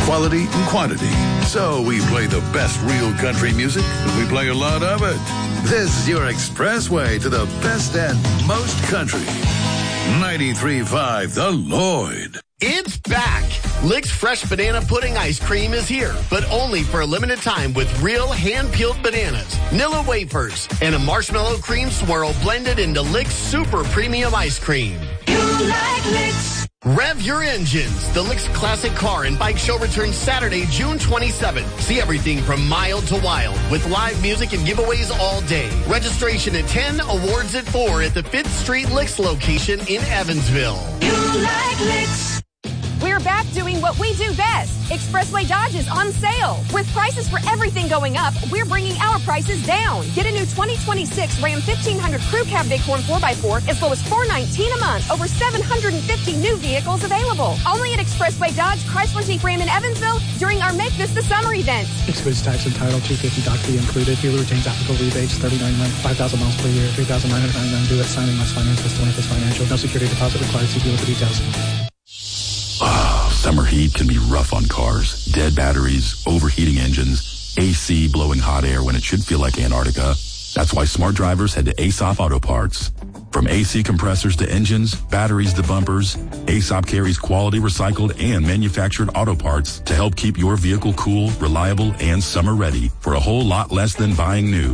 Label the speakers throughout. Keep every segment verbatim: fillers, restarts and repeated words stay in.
Speaker 1: quality and quantity. So we play the best real country music, and we play a lot of it. This is your expressway to the best and most country. ninety-three point five The Lloyd.
Speaker 2: It's back! Lick's Fresh Banana Pudding Ice Cream is here, but only for a limited time with real hand-peeled bananas, Nilla wafers, and a marshmallow cream swirl blended into Lick's Super Premium Ice Cream.
Speaker 3: You like Lick's.
Speaker 2: Rev your engines. The Lick's Classic Car and Bike Show returns Saturday, June twenty-seventh. See everything from mild to wild with live music and giveaways all day. Registration at ten, awards at four at the fifth Street Lick's location in Evansville.
Speaker 3: You like Lick's.
Speaker 4: We're back doing what we do best. Expressway Dodge is on sale. With prices for everything going up, we're bringing our prices down. Get a new twenty twenty-six Ram fifteen hundred Crew Cab Bighorn four by four as low as four hundred nineteen dollars a month. Over seven hundred fifty new vehicles available. Only at Expressway Dodge, Chrysler Jeep Ram in Evansville during our Make This the Summer event.
Speaker 5: Excludes tax and title, two hundred fifty dollars doc fee included. Dealer retains applicable rebates, thirty-nine months, five thousand miles per year, three thousand nine hundred ninety-nine due at signing must finance this twenty-fifth financial. No security deposit required. See dealer for details.
Speaker 6: Oh, summer heat can be rough on cars. Dead batteries, overheating engines, A C blowing hot air when it should feel like Antarctica. That's why smart drivers head to Aesop Auto Parts. From A C compressors to engines, batteries to bumpers, Aesop carries quality recycled and manufactured auto parts to help keep your vehicle cool, reliable, and summer ready for a whole lot less than buying new.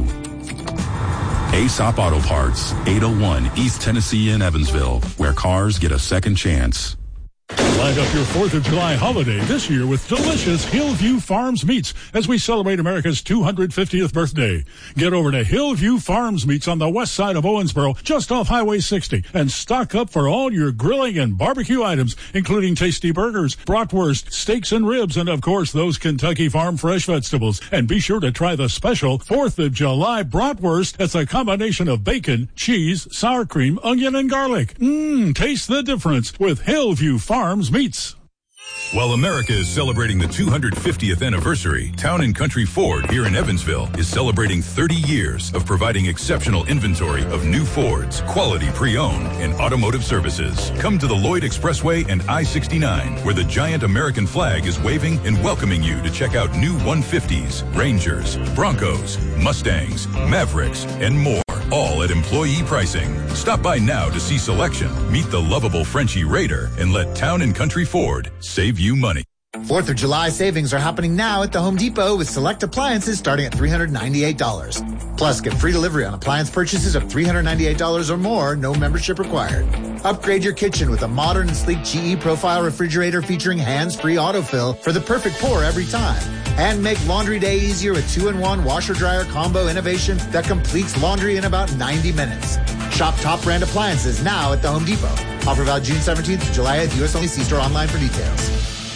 Speaker 6: Aesop Auto Parts, eight oh one East Tennessee in Evansville, where cars get a second chance.
Speaker 7: Light up your fourth of July holiday this year with delicious Hillview Farms meats as we celebrate America's two hundred fiftieth birthday. Get over to Hillview Farms Meats on the west side of Owensboro, just off Highway sixty, and stock up for all your grilling and barbecue items, including tasty burgers, bratwurst, steaks and ribs, and of course those Kentucky Farm Fresh vegetables. And be sure to try the special fourth of July bratwurst. That's a combination of bacon, cheese, sour cream, onion, and garlic. Mmm, taste the difference with Hillview Farms Meats.
Speaker 8: While America is celebrating the two hundred fiftieth anniversary, Town and Country Ford here in Evansville is celebrating thirty years of providing exceptional inventory of new Fords, quality pre-owned, and automotive services. Come to the Lloyd Expressway and I sixty-nine, where the giant American flag is waving and welcoming you to check out new one fifties, Rangers, Broncos, Mustangs, Mavericks, and more. All at employee pricing. Stop by now to see selection, meet the lovable Frenchie Raider, and let Town and Country Ford save you money.
Speaker 9: fourth of July savings are happening now at the Home Depot with select appliances starting at three hundred ninety-eight dollars. Plus, get free delivery on appliance purchases of three hundred ninety-eight dollars or more, no membership required. Upgrade your kitchen with a modern and sleek G E Profile refrigerator featuring hands-free autofill for the perfect pour every time. And make laundry day easier with two-in-one washer-dryer combo innovation that completes laundry in about ninety minutes. Shop top brand appliances now at the Home Depot. Offer valid June seventeenth to July eighth. U S only. See store online for details.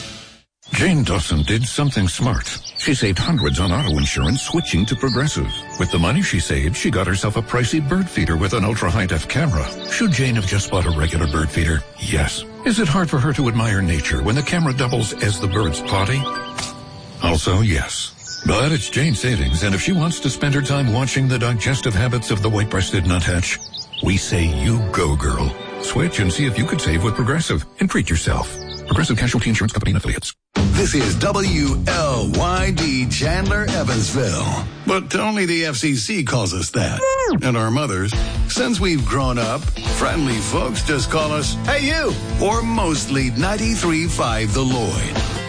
Speaker 10: Jane Dawson did something smart. She saved hundreds on auto insurance switching to Progressive. With the money she saved, she got herself a pricey bird feeder with an ultra-high-def camera. Should Jane have just bought a regular bird feeder? Yes. Is it hard for her to admire nature when the camera doubles as the bird's potty? Also, yes. But it's Jane savings, and if she wants to spend her time watching the digestive habits of the white-breasted nuthatch, we say you go, girl. Switch and see if you could save with Progressive and treat yourself. Progressive Casualty Insurance Company and Affiliates.
Speaker 1: This is W L Y D Chandler, Evansville. But only the F C C calls us that. And our mothers. Since we've grown up, friendly folks just call us, "Hey, you!" Or mostly ninety-three point five The Lloyd.